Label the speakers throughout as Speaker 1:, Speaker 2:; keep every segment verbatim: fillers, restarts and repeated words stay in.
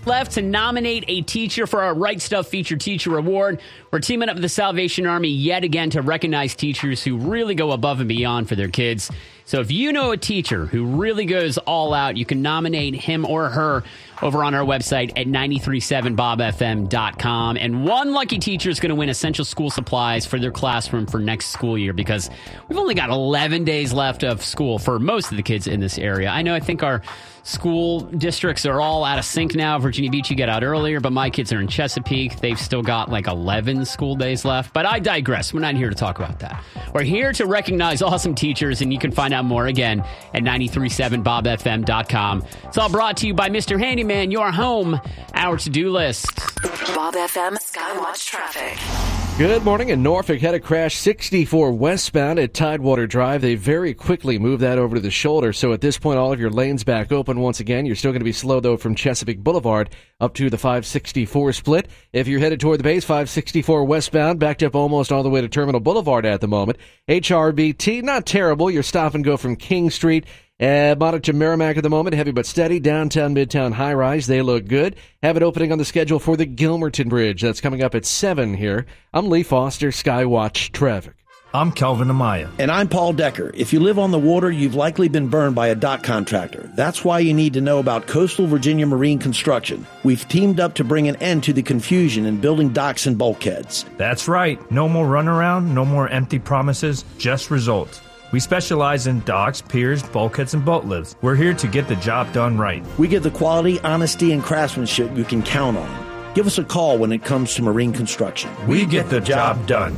Speaker 1: Left to nominate a teacher for our Right Stuff Featured Teacher Award. We're teaming up with the Salvation Army yet again to recognize teachers who really go above and beyond for their kids. So if you know a teacher who really goes all out, you can nominate him or her over on our website at nine three seven bob f m dot com. And one lucky teacher is going to win essential school supplies for their classroom for next school year, because we've only got eleven days left of school for most of the kids in this area. I know I think our school districts are all out of sync now. Virginia Beach, you get out earlier, but my kids are in Chesapeake. They've still got like eleven school days left. But I digress. We're not here to talk about that. We're here to recognize awesome teachers, and you can find out more again at nine three seven bob f m dot com. It's all brought to you by Mister Handyman, your home, our to-do list.
Speaker 2: Bob F M Skywatch Traffic.
Speaker 3: Good morning. In Norfolk, had a crash sixty-four westbound at Tidewater Drive. They very quickly moved that over to the shoulder, so at this point, all of your lanes back open once again. You're still going to be slow, though, from Chesapeake Boulevard up to the five sixty-four split. If you're headed toward the base, five sixty-four westbound, backed up almost all the way to Terminal Boulevard at the moment. H R B T, not terrible. Your stop and go from King Street Uh, Monarch to Merrimack at the moment, heavy but steady. Downtown, Midtown, high-rise, they look good. Have it opening on the schedule for the Gilmerton Bridge. That's coming up at seven here. I'm Lee Foster, Skywatch Traffic.
Speaker 4: I'm Kelvin Amaya.
Speaker 5: And I'm Paul Decker. If you live on the water, you've likely been burned by a dock contractor. That's why you need to know about Coastal Virginia Marine Construction. We've teamed up to bring an end to the confusion in building docks and bulkheads.
Speaker 4: That's right. No more runaround, no more empty promises, just results. We specialize in docks, piers, bulkheads, and boat lifts. We're here to get the job done right.
Speaker 5: We give the quality, honesty, and craftsmanship you can count on. Give us a call when it comes to marine construction.
Speaker 4: We, we get, get the job, job done.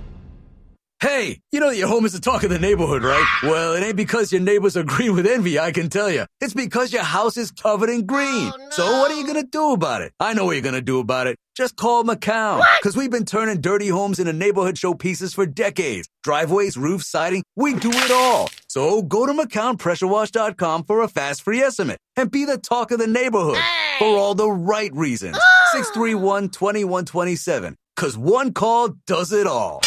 Speaker 6: Hey, you know that your home is the talk of the neighborhood, right? Well, it ain't because your neighbors are green with envy, I can tell you. It's because your house is covered in green. Oh, no. So what are you going to do about it? I know what you're going to do about it. Just call McCown. Because we've been turning dirty homes into neighborhood showpieces for decades. Driveways, roofs, siding, we do it all. So go to McCown Pressure Wash dot com for a fast free estimate and be the talk of the neighborhood hey. for all the right reasons. six three one, two one two seven. Because one call does it all.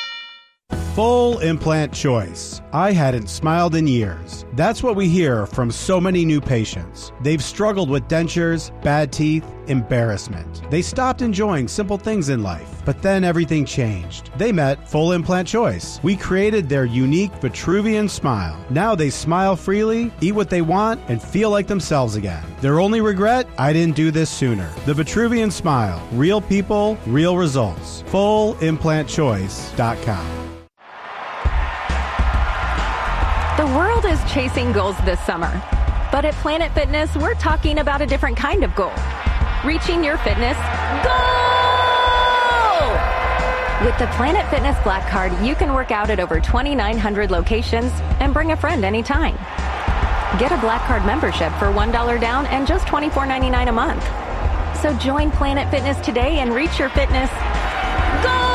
Speaker 7: Full implant choice. I hadn't smiled in years. That's what we hear from so many new patients. They've struggled with dentures, bad teeth, embarrassment. They stopped enjoying simple things in life, but then everything changed. They met Full Implant Choice. We created their unique Vitruvian smile. Now they smile freely, eat what they want, and feel like themselves again. Their only regret? I didn't do this sooner. The Vitruvian Smile. Real people, real results. full implant choice dot com.
Speaker 8: The world is chasing goals this summer, but at Planet Fitness, we're talking about a different kind of goal. Reaching your fitness goal! With the Planet Fitness Black Card, you can work out at over twenty-nine hundred locations and bring a friend anytime. Get a Black Card membership for one dollar down and just twenty-four ninety-nine a month. So join Planet Fitness today and reach your fitness goal!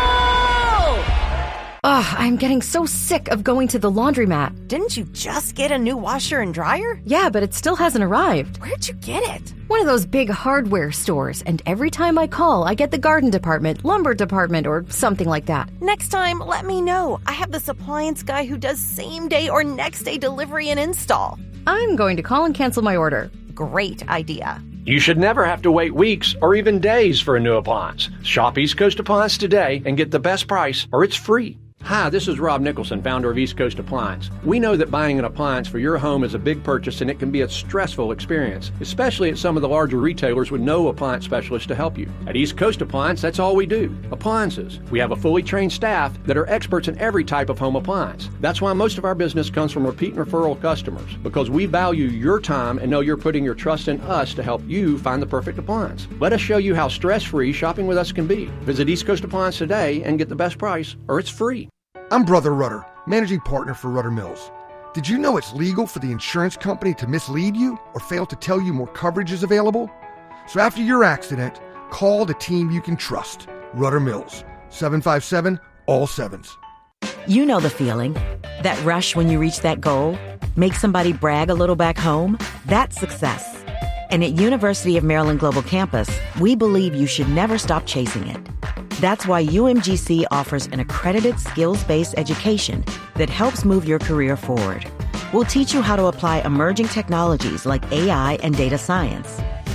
Speaker 9: Ugh, I'm getting so sick of going to the laundromat.
Speaker 10: Didn't you just get a new washer and dryer?
Speaker 9: Yeah, but it still hasn't arrived.
Speaker 10: Where'd you get it?
Speaker 9: One of those big hardware stores, and every time I call, I get the garden department, lumber department, or something like that.
Speaker 10: Next time, let me know. I have this appliance guy who does same-day or next-day delivery and install.
Speaker 9: I'm going to call and cancel my order.
Speaker 10: Great idea.
Speaker 11: You should never have to wait weeks or even days for a new appliance. Shop East Coast Appliance today and get the best price, or it's free. Hi, this is Rob Nicholson, founder of East Coast Appliance. We know that buying an appliance for your home is a big purchase and it can be a stressful experience, especially at some of the larger retailers with no appliance specialist to help you. At East Coast Appliance, that's all we do, appliances. We have a fully trained staff that are experts in every type of home appliance. That's why most of our business comes from repeat and referral customers, because we value your time and know you're putting your trust in us to help you find the perfect appliance. Let us show you how stress-free shopping with us can be. Visit East Coast Appliance today and get the best price, or it's free.
Speaker 12: I'm Brother Rudder, managing partner for Rudder Mills. Did you know it's legal for the insurance company to mislead you or fail to tell you more coverage is available? So after your accident, call the team you can trust. Rudder Mills, seven five seven, all sevens.
Speaker 13: You know the feeling. That rush when you reach that goal. Make somebody brag a little back home. That's success. And at University of Maryland Global Campus, we believe you should never stop chasing it. That's why U M G C offers an accredited skills-based education that helps move your career forward. We'll teach you how to apply emerging technologies like A I and data science,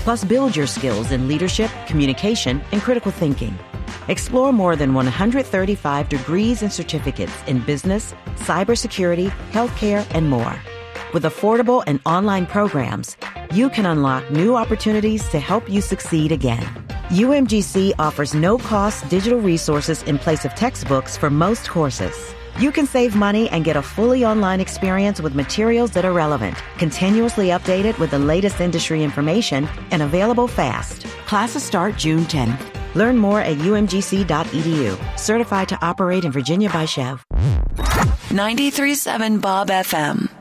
Speaker 13: Plus, build your skills in leadership, communication, and critical thinking. Explore more than one hundred thirty-five degrees and certificates in business, cybersecurity, healthcare, and more. With affordable and online programs, you can unlock new opportunities to help you succeed again. U M G C offers no-cost digital resources in place of textbooks for most courses. You can save money and get a fully online experience with materials that are relevant, continuously updated with the latest industry information, and available fast. Classes start June tenth. Learn more at U M G C dot E D U. Certified to operate in Virginia by Chev.
Speaker 2: ninety-three point seven Bob F M.